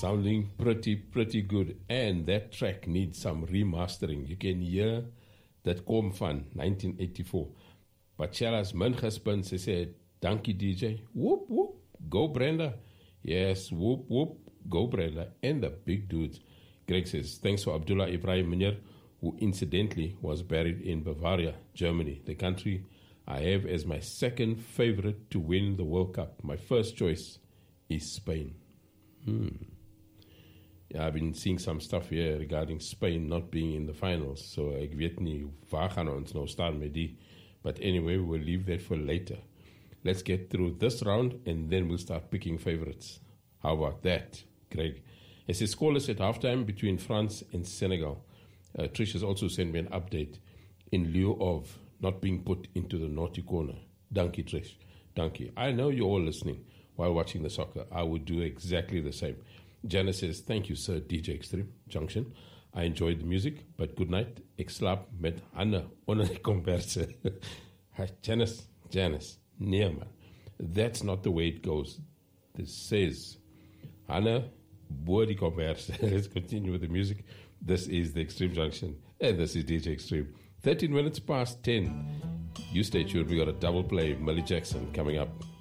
Sounding pretty good. And that track needs some remastering. You can hear that Kom van 1984. But Chella's min gespin, she said, Dankie DJ. Whoop, whoop. Go Brenda. Yes, whoop, whoop. Go Brenda. And the big dudes. Greg says, thanks for Abdullah Ibrahim Munir, who incidentally was buried in Bavaria, Germany, the country I have as my second favorite to win the World Cup. My first choice is Spain. Yeah, I've been seeing some stuff here regarding Spain not being in the finals. So ek weet nie waar gaan ons nou staan met die. But anyway, we'll leave that for later. Let's get through this round and then we'll start picking favorites. How about that, Greg? It says scoreless at halftime between France and Senegal. Trish has also sent me an update in lieu of not being put into the naughty corner. Dankie, Trish. Dankie. I know you're all listening while watching the soccer. I would do exactly the same. Janice says, thank you, sir, DJ Extreme Junction. I enjoyed the music, but good night. Ek slaap met Anna onder die komberse. Janice, nee man. That's not the way it goes. This says, Anna, boor die komberse. Let's continue with the music. This is the Extreme Junction, and this is DJ Extreme. 13 minutes past 10. You stay tuned. We got a double play. Millie Jackson coming up.